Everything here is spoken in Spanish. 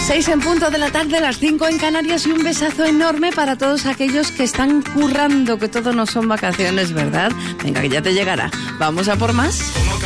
6 en punto de la tarde, las 5 en Canarias, y un besazo enorme para todos aquellos que están currando, que todo no son vacaciones, ¿verdad? Venga, que ya te llegará. Vamos a por más.